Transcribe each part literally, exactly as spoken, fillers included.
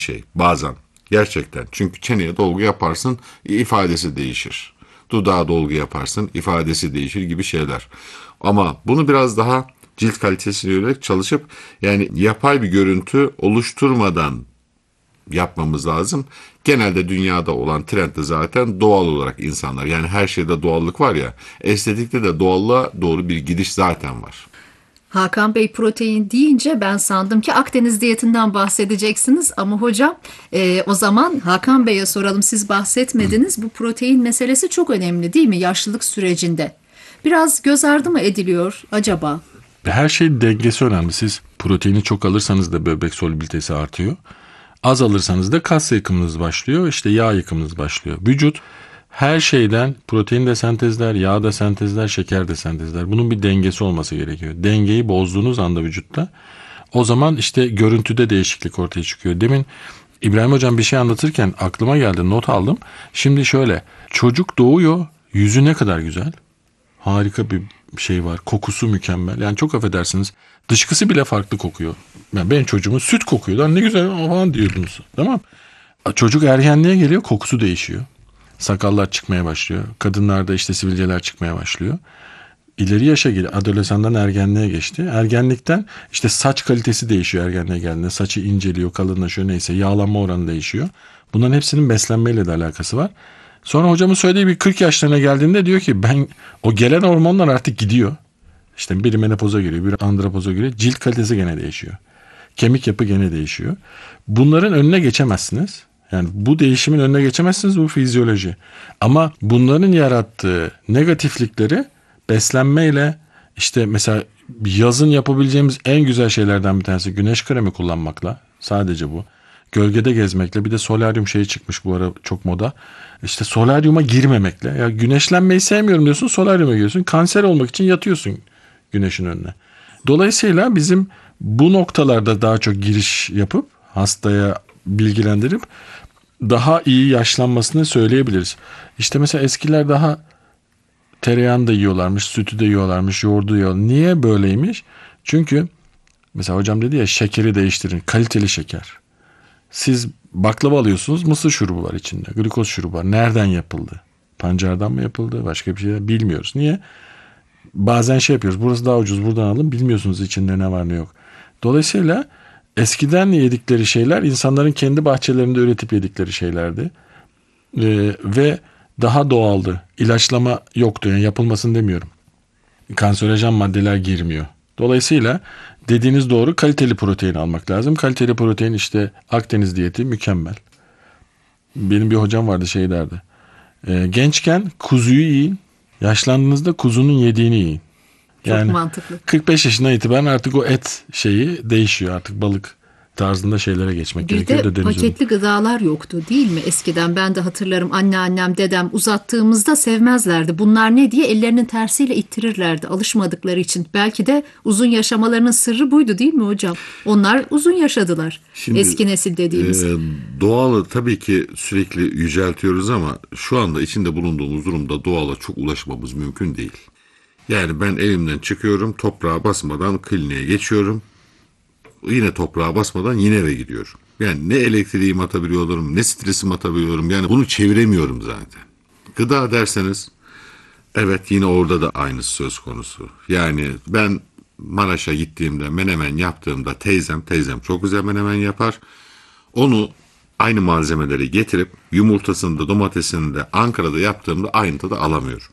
şey bazen. Gerçekten. Çünkü çeneye dolgu yaparsın, ifadesi değişir. Dudağa dolgu yaparsın, ifadesi değişir gibi şeyler. Ama bunu biraz daha cilt kalitesine yönelik çalışıp yani yapay bir görüntü oluşturmadan yapmamız lazım. Genelde dünyada olan trend de zaten doğal olarak insanlar. Yani her şeyde doğallık var ya, estetikte de doğallığa doğru bir gidiş zaten var. Hakan Bey protein deyince ben sandım ki Akdeniz diyetinden bahsedeceksiniz ama hocam e, o zaman Hakan Bey'e soralım, siz bahsetmediniz. Bu protein meselesi çok önemli değil mi yaşlılık sürecinde? Biraz göz ardı mı ediliyor acaba? Her şeyin dengesi önemli. Siz proteini çok alırsanız da böbrek solubilitesi artıyor. Az alırsanız da kas yıkımınız başlıyor. İşte yağ yıkımınız başlıyor. Vücut her şeyden protein de sentezler, yağ da sentezler, şeker de sentezler. Bunun bir dengesi olması gerekiyor. Dengeyi bozduğunuz anda vücutta o zaman işte görüntüde değişiklik ortaya çıkıyor. Demin İbrahim Hocam bir şey anlatırken aklıma geldi, not aldım. Şimdi şöyle, çocuk doğuyor, yüzü ne kadar güzel. Harika bir şey var. Kokusu mükemmel. Yani çok affedersiniz. Dışkısı bile farklı kokuyor. Yani benim çocuğumun süt kokuyor. Lan ne güzel falan diyordunuz. Tamam. Çocuk ergenliğe geliyor, kokusu değişiyor. Sakallar çıkmaya başlıyor. Kadınlarda işte sivilceler çıkmaya başlıyor. İleri yaşa geliyor. Adolesandan ergenliğe geçti. Ergenlikten işte saç kalitesi değişiyor ergenliğe geldiğinde. Saçı inceliyor, kalınlaşıyor, neyse. Yağlanma oranı değişiyor. Bunların hepsinin beslenmeyle de alakası var. Sonra hocamın söylediği bir kırk yaşlarına geldiğinde diyor ki ben o gelen hormonlar artık gidiyor. İşte biri menopoza giriyor, biri andropoza giriyor. Cilt kalitesi gene değişiyor. Kemik yapı gene değişiyor. Bunların önüne geçemezsiniz. Yani bu değişimin önüne geçemezsiniz, bu fizyoloji. Ama bunların yarattığı negatiflikleri beslenmeyle, işte mesela yazın yapabileceğimiz en güzel şeylerden bir tanesi güneş kremi kullanmakla, sadece bu. Gölgede gezmekle, bir de solaryum şeyi çıkmış bu ara çok moda. İşte solaryuma girmemekle. Ya güneşlenmeyi sevmiyorum diyorsun, solaryuma giriyorsun. Kanser olmak için yatıyorsun güneşin önüne. Dolayısıyla bizim bu noktalarda daha çok giriş yapıp hastaya bilgilendirip daha iyi yaşlanmasını söyleyebiliriz. İşte mesela eskiler daha tereyağını da yiyorlarmış, sütü de yiyorlarmış, yoğurdu yiyorlar. Niye böyleymiş? Çünkü mesela hocam dedi ya, şekeri değiştirin. Kaliteli şeker. Siz baklava alıyorsunuz, mısır şurubu var içinde. Glikoz şurubu var. Nereden yapıldı? Pancardan mı yapıldı? Başka bir şey bilmiyoruz. Niye? Bazen şey yapıyoruz. Burası daha ucuz, buradan alın. Bilmiyorsunuz içinde ne var ne yok. Dolayısıyla eskiden yedikleri şeyler insanların kendi bahçelerinde üretip yedikleri şeylerdi. Ee, ve daha doğaldı. İlaçlama yoktu. Yani yapılmasını demiyorum. Kanserojen maddeler girmiyor. Dolayısıyla dediğiniz doğru, kaliteli protein almak lazım. Kaliteli protein işte Akdeniz diyeti mükemmel. Benim bir hocam vardı, şey derdi. E, gençken kuzuyu yiyin. Yaşlandığınızda kuzunun yediğini yiyin. Çok Yani mantıklı. kırk beş yaşından itibaren artık o et şeyi değişiyor. Artık balık tarzında şeylere geçmek Bir gerekiyor de da deniz ürünü. paketli gıdalar yoktu değil mi eskiden? Ben de hatırlarım, anneannem, dedem uzattığımızda sevmezlerdi. Bunlar ne diye ellerinin tersiyle ittirirlerdi alışmadıkları için. Belki de uzun yaşamalarının sırrı buydu değil mi hocam? Onlar uzun yaşadılar. Şimdi, Eski nesil dediğimiz. E, doğalı tabii ki sürekli yüceltiyoruz ama şu anda içinde bulunduğumuz durumda doğala çok ulaşmamız mümkün değil. Yani ben evimden çıkıyorum, toprağa basmadan kliniğe geçiyorum. Yine toprağa basmadan yine eve gidiyorum. Yani ne elektriğimi atabiliyorum, ne stresimi atabiliyorum. Yani bunu çeviremiyorum zaten. Gıda derseniz, evet yine orada da aynısı söz konusu. Yani ben Maraş'a gittiğimde menemen yaptığımda teyzem, teyzem çok güzel menemen yapar. Onu aynı malzemeleri getirip yumurtasını da domatesini de Ankara'da yaptığımda aynı tadı alamıyorum.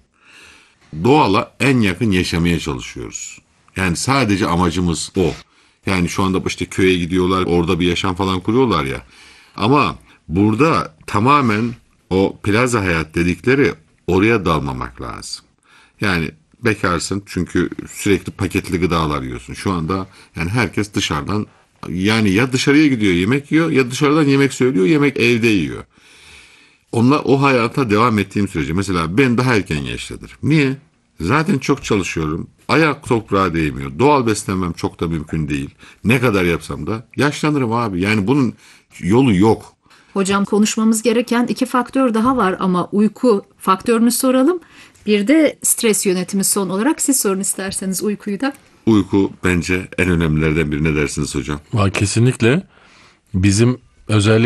Doğala en yakın yaşamaya çalışıyoruz. Yani sadece amacımız o. Yani şu anda işte köye gidiyorlar, orada bir yaşam falan kuruyorlar ya. Ama burada tamamen o plaza hayat dedikleri, oraya dalmamak lazım. Yani bekarsın çünkü sürekli paketli gıdalar yiyorsun. Şu anda yani herkes dışarıdan, yani ya dışarıya gidiyor yemek yiyor ya dışarıdan yemek söylüyor, yemek evde yiyor. Onunla o hayata devam ettiğim sürece mesela ben daha erken yaşlanırım. Niye? Zaten çok çalışıyorum. Ayak toprağa değmiyor. Doğal beslenmem çok da mümkün değil. Ne kadar yapsam da yaşlanırım abi. Yani bunun yolu yok. Hocam konuşmamız gereken iki faktör daha var ama uyku faktörünü soralım. Bir de stres yönetimi son olarak, siz sorun isterseniz uykuyu da. Uyku bence en önemlilerden biri, ne dersiniz hocam? Kesinlikle bizim özellikle